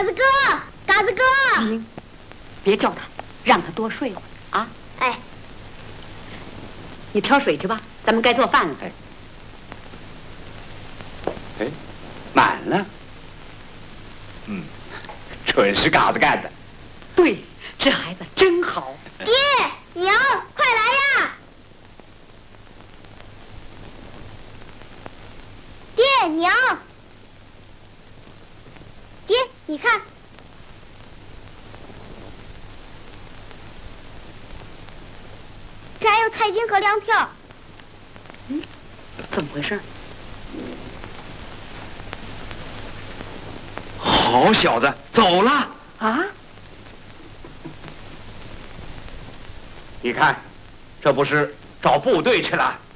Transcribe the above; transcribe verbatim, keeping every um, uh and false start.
嘎子哥，嘎子哥， 英，别叫他，让他多睡会儿啊。 哎， 你挑水去吧，咱们该做饭了。 哎，哎，满了。嗯，准是嘎子干的。 对，这孩子真好。 爹娘，快来呀！爹娘，爹，你看，这还有菜金和粮票。 嗯，怎么回事？ 好小子，走了啊！ 你看，这不是找部队去了？